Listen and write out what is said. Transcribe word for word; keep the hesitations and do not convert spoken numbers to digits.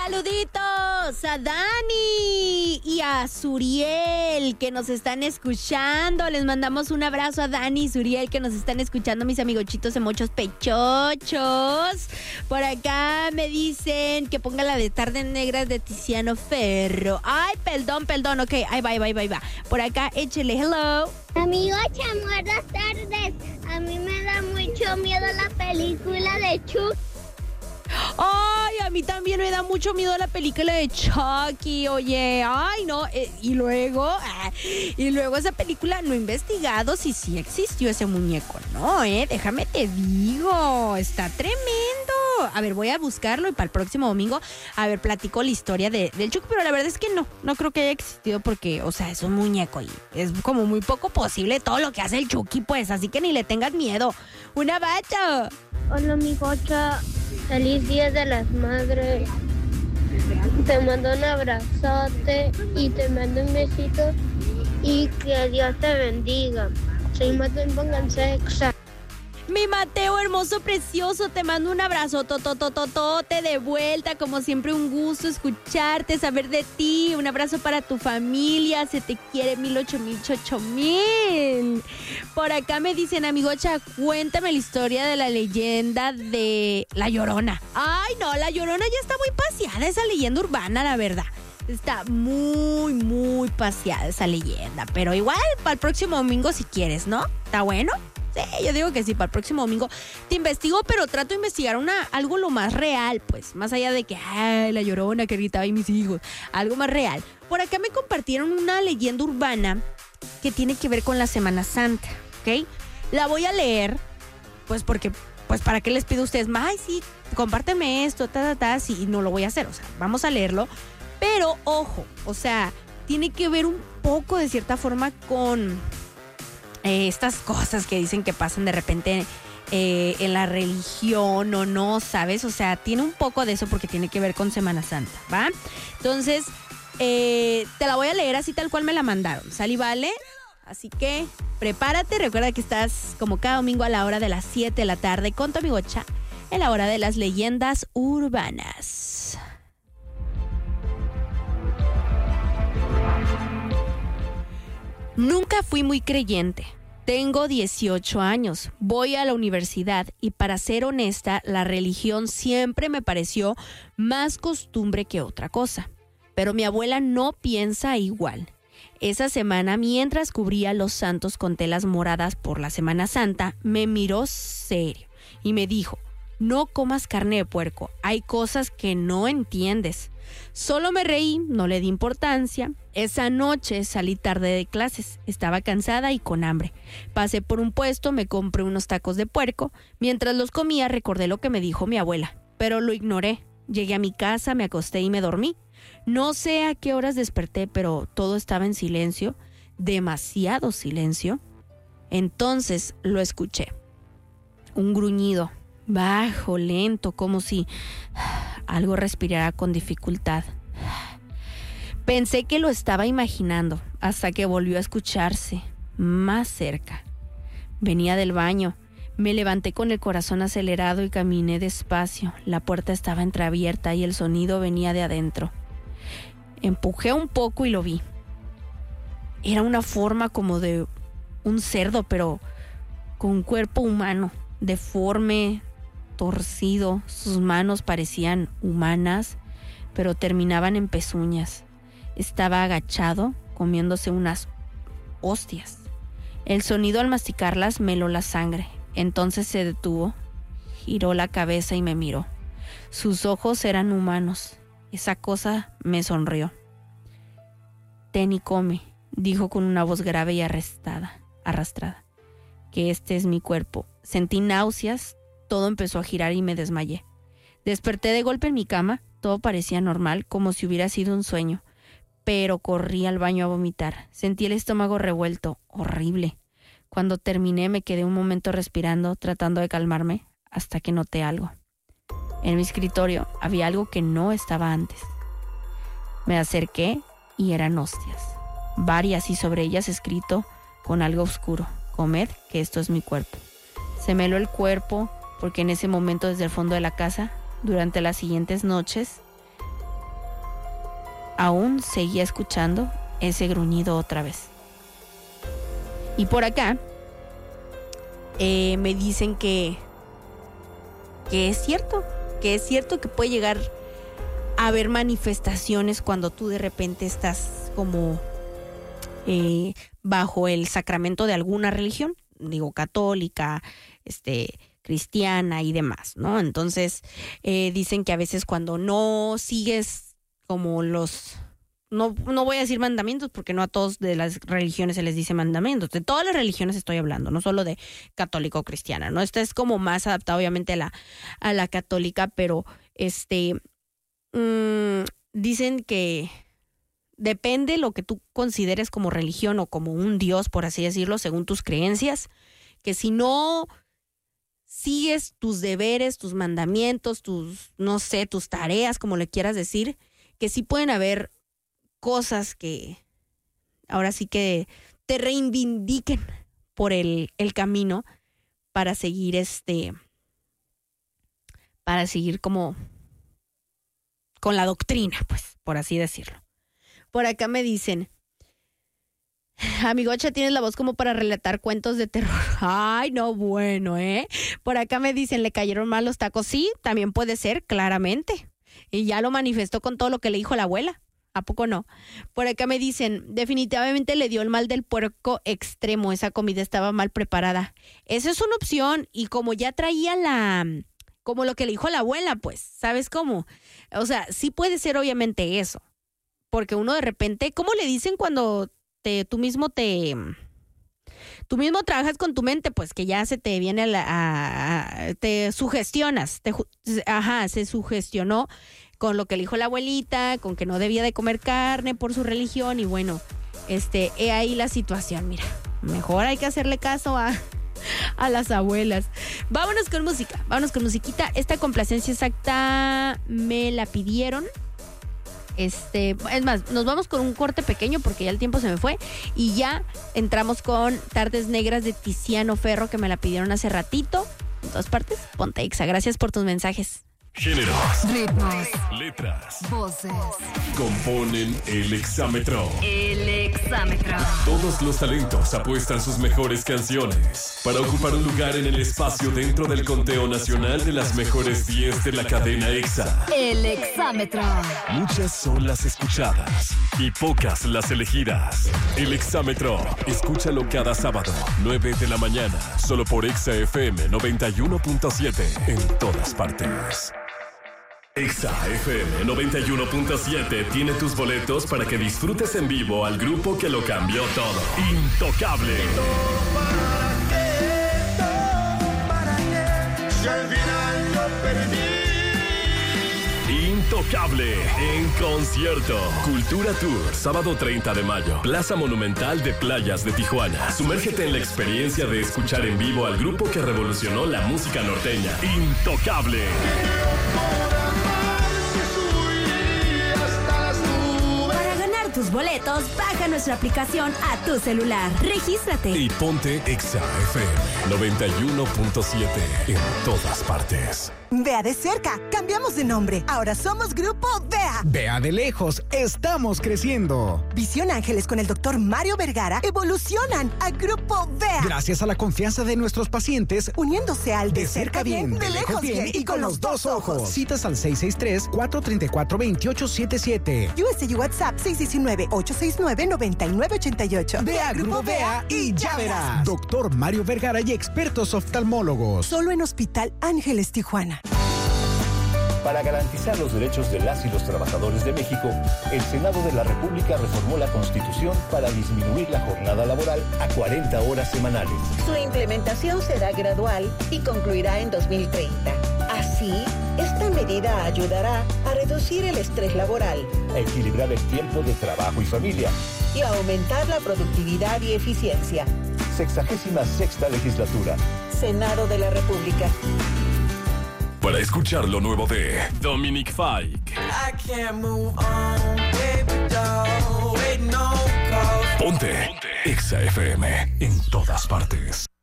Saluditos a Dani y a Suriel que nos están escuchando. Les mandamos un abrazo a Dani y Suriel que nos están escuchando, mis amigochitos de muchos pechochos. Por acá me dicen que ponga la de Tardes Negras de Tiziano Ferro. Ay, perdón, perdón, ok, ahí va, ahí va, ahí va, ahí va. Por acá, échele hello. Amigocha, buenas tardes. A mí me da mucho miedo la película de Chuck. Ay, a mí también me da mucho miedo la película de Chucky, oye, ay no, eh, y luego, ah, y luego esa película no he investigado si sí existió ese muñeco, no, eh, déjame te digo, está tremendo. A ver, voy a buscarlo y para el próximo domingo, a ver, platico la historia de, del Chucky, pero la verdad es que no, no creo que haya existido porque, o sea, es un muñeco y es como muy poco posible todo lo que hace el Chucky, pues, así que ni le tengas miedo. ¡Un abrazo! Hola, amigocha. Feliz Día de las Madres. Te mando un abrazote y te mando un besito y que Dios te bendiga. Soy Mateo, pónganse exa. Mi Mateo hermoso, precioso, te mando un abrazo tototototote de vuelta. Como siempre, un gusto escucharte, saber de ti. Un abrazo para tu familia, se te quiere mil, ocho mil, chocho mil. Por acá me dicen, amigocha, cuéntame la historia de la leyenda de La Llorona. Ay, no, La Llorona ya está muy paseada, esa leyenda urbana, la verdad. Está muy, muy paseada esa leyenda. Pero igual, para el próximo domingo si quieres, ¿no? ¿Está bueno? Sí, yo digo que sí, para el próximo domingo te investigo, pero trato de investigar una, algo lo más real, pues, más allá de que, ay, La Llorona que gritaba y mis hijos, algo más real. Por acá me compartieron una leyenda urbana que tiene que ver con la Semana Santa, ¿ok? La voy a leer, pues, porque, pues, ¿para qué les pido a ustedes? Ay, sí, compárteme esto, ta, ta, ta, sí, y no lo voy a hacer, o sea, vamos a leerlo, pero, ojo, o sea, tiene que ver un poco, de cierta forma, con Eh, estas cosas que dicen que pasan de repente eh, en la religión o no, ¿sabes? O sea, tiene un poco de eso porque tiene que ver con Semana Santa, ¿va? Entonces, eh, te la voy a leer así tal cual me la mandaron, ¿sale y vale? Así que prepárate, recuerda que estás como cada domingo a la hora de las siete de la tarde con tu amigocha en la hora de las leyendas urbanas. Nunca fui muy creyente. Tengo dieciocho años, voy a la universidad y para ser honesta, la religión siempre me pareció más costumbre que otra cosa. Pero mi abuela no piensa igual. Esa semana, mientras cubría los santos con telas moradas por la Semana Santa, me miró serio y me dijo, no comas carne de puerco, hay cosas que no entiendes. Solo me reí, no le di importancia. Esa noche salí tarde de clases, estaba cansada y con hambre. Pasé por un puesto, me compré unos tacos de puerco. Mientras los comía recordé lo que me dijo mi abuela, pero lo ignoré. Llegué a mi casa, me acosté y me dormí. No sé a qué horas desperté, pero todo estaba en silencio, demasiado silencio. Entonces lo escuché. Un gruñido, bajo, lento, como si algo respirara con dificultad. Pensé que lo estaba imaginando hasta que volvió a escucharse más cerca. Venía del baño. Me levanté con el corazón acelerado y caminé despacio. La puerta estaba entreabierta y el sonido venía de adentro. Empujé un poco y lo vi. Era una forma como de un cerdo, pero con un cuerpo humano, deforme, torcido. Sus manos parecían humanas, pero terminaban en pezuñas. Estaba agachado, comiéndose unas hostias. El sonido al masticarlas me heló la sangre. Entonces se detuvo, giró la cabeza y me miró. Sus ojos eran humanos. Esa cosa me sonrió. Ten y come, dijo con una voz grave y arrestada, arrastrada. Que este es mi cuerpo. Sentí náuseas, todo empezó a girar y me desmayé. Desperté de golpe en mi cama, todo parecía normal, como si hubiera sido un sueño. Pero corrí al baño a vomitar. Sentí el estómago revuelto, horrible. Cuando terminé me quedé un momento respirando, tratando de calmarme, hasta que noté algo. En mi escritorio había algo que no estaba antes. Me acerqué y eran hostias. Varias y sobre ellas escrito con algo oscuro. Comed, que esto es mi cuerpo. Se me heló el cuerpo porque en ese momento desde el fondo de la casa, durante las siguientes noches, aún seguía escuchando ese gruñido otra vez. Y por acá eh, me dicen que, que es cierto, que es cierto que puede llegar a haber manifestaciones cuando tú de repente estás como eh, bajo el sacramento de alguna religión, digo católica, este, cristiana y demás, ¿no? Entonces eh, dicen que a veces cuando no sigues como los... No, no voy a decir mandamientos porque no a todos de las religiones se les dice mandamientos. De todas las religiones estoy hablando, no solo de católica o cristiana, ¿no? Esta es como más adaptada obviamente a la, a la católica, pero este mmm, dicen que depende lo que tú consideres como religión o como un dios, por así decirlo, según tus creencias, que si no sigues tus deberes, tus mandamientos, tus, no sé, tus tareas, como le quieras decir, que sí pueden haber cosas que ahora sí que te reivindiquen por el, el camino para seguir este para seguir como con la doctrina, pues, por así decirlo. Por acá me dicen, amigocha, tienes la voz como para relatar cuentos de terror. Ay, no, bueno, ¿eh? Por acá me dicen, ¿le cayeron mal los tacos? Sí, también puede ser, claramente. Y ya lo manifestó con todo lo que le dijo la abuela. ¿A poco no? Por acá me dicen, definitivamente le dio el mal del puerco extremo, esa comida estaba mal preparada. Esa es una opción, y como ya traía la, como lo que le dijo la abuela, pues, ¿sabes cómo? O sea, sí puede ser obviamente eso, porque uno de repente, ¿cómo le dicen cuando te, tú mismo te, tú mismo trabajas con tu mente? Pues que ya se te viene a la, a, a, te sugestionas, te, ajá, se sugestionó con lo que le dijo la abuelita, con que no debía de comer carne por su religión, y bueno, este, he ahí la situación, mira, mejor hay que hacerle caso a, a las abuelas. Vámonos con música, vámonos con musiquita. Esta complacencia exacta me la pidieron. Este, es más, nos vamos con un corte pequeño porque ya el tiempo se me fue, y ya entramos con Tardes Negras de Tiziano Ferro, que me la pidieron hace ratito. En todas partes, ponte Exa. Gracias por tus mensajes. Géneros, ritmos, letras, voces, componen el exámetro. El exámetro. Todos los talentos apuestan sus mejores canciones para ocupar un lugar en el espacio dentro del conteo nacional de las mejores diez de la cadena Exa. El exámetro. Muchas son las escuchadas y pocas las elegidas. El exámetro, escúchalo cada sábado, nueve de la mañana, solo por Exa F M noventa y uno punto siete, en todas partes. Exa F M noventa y uno punto siete tiene tus boletos para que disfrutes en vivo al grupo que lo cambió todo. Intocable. Intocable en concierto. Cultura Tour, sábado treinta de mayo, Plaza Monumental de Playas de Tijuana. Sumérgete en la experiencia de escuchar en vivo al grupo que revolucionó la música norteña. Intocable. Tus boletos, baja nuestra aplicación a tu celular. Regístrate. Y ponte Exa F M noventa y uno punto siete en todas partes. Vea de cerca, cambiamos de nombre. Ahora somos Grupo Vea. Vea de lejos, estamos creciendo. Visión Ángeles con el doctor Mario Vergara evolucionan a Grupo Vea. Gracias a la confianza de nuestros pacientes, uniéndose al de, de cerca bien, de lejos bien y con los dos ojos. Citas al seis seis tres, cuatro tres cuatro, dos ocho siete siete. U S y WhatsApp seis uno nueve, ocho seis nueve, nueve nueve ocho ocho. Vea Grupo Vea y ya verás. Doctor Mario Vergara y expertos oftalmólogos. Solo en Hospital Ángeles Tijuana. Para garantizar los derechos de las y los trabajadores de México, el Senado de la República reformó la Constitución para disminuir la jornada laboral a cuarenta horas semanales. Su implementación será gradual y concluirá en dos mil treinta. Así, esta medida ayudará a reducir el estrés laboral, a equilibrar el tiempo de trabajo y familia y a aumentar la productividad y eficiencia. Sexagésima sexta legislatura. Senado de la República. Para escuchar lo nuevo de Dominic Fike. Ponte, Ponte Exa F M en todas partes.